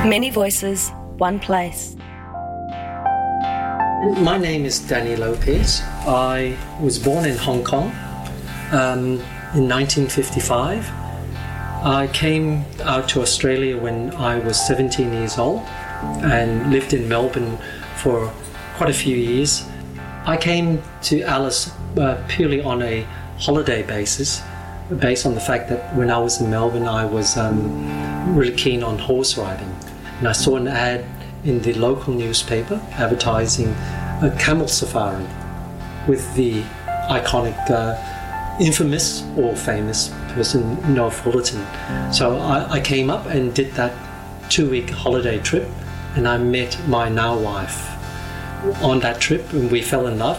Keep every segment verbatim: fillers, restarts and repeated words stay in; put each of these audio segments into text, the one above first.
Many voices, one place. My name is Danny Lopez. I was born in Hong Kong um, in nineteen fifty-five. I came out to Australia when I was seventeen years old and lived in Melbourne for quite a few years. I came to Alice uh, purely on a holiday basis, based on the fact that when I was in Melbourne I was um, really keen on horse riding. And I saw an ad in the local newspaper advertising a camel safari with the iconic, uh, infamous or famous person Noel Fullerton. So I, I came up and did that two-week holiday trip, and I met my now wife on that trip, and we fell in love.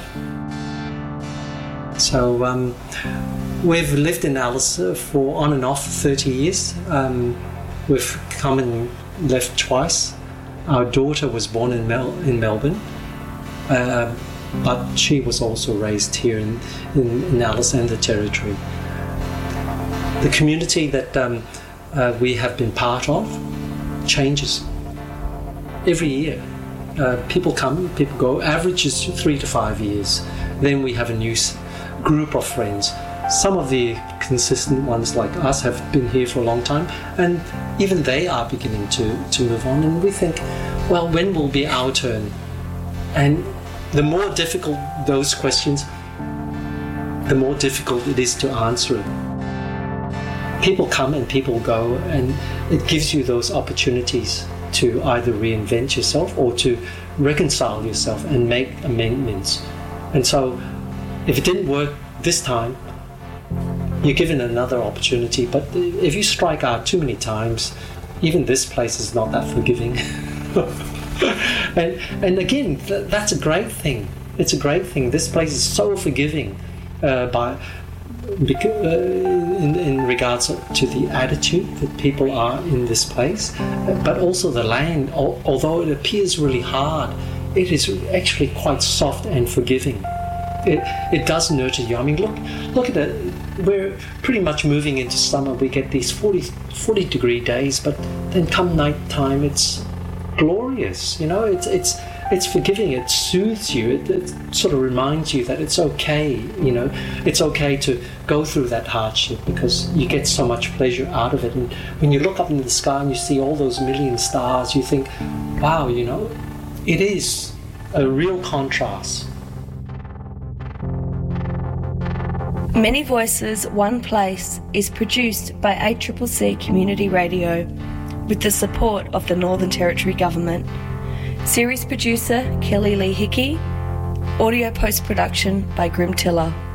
So um, we've lived in Alice for on and off thirty years. Um, we've come and left twice. Our daughter was born in, Mel- in Melbourne, uh, but she was also raised here in, in, in Alice and the Territory. The community that um, uh, we have been part of changes every year. Uh, people come, people go. Average is three to five years. Then we have a new s- group of friends. Some of the consistent ones like us have been here for a long time, and even they are beginning to, to move on. And we think, well, when will be our turn? And the more difficult those questions, the more difficult it is to answer it. People come and people go, and it gives you those opportunities to either reinvent yourself or to reconcile yourself and make amendments. And so if it didn't work this time, you're given another opportunity. But if you strike out too many times, even this place is not that forgiving. and and again, th- that's a great thing. It's a great thing. This place is so forgiving uh, by because, uh, in, in regards to the attitude that people are in this place, but also the land. Al- although it appears really hard, it is actually quite soft and forgiving. It it does nurture you. I mean, look look at it. We're pretty much moving into summer. We get these forty, forty degree days, but then come night time, it's glorious. You know, it's it's it's forgiving. It soothes you. It, it sort of reminds you that it's okay. You know, it's okay to go through that hardship because you get so much pleasure out of it. And when you look up into the sky and you see all those million stars, you think, wow, you know, it is a real contrast. Many Voices, One Place is produced by A C C C Community Radio with the support of the Northern Territory Government. Series producer Kelly Lee Hickey. Audio post-production by Grim Tiller.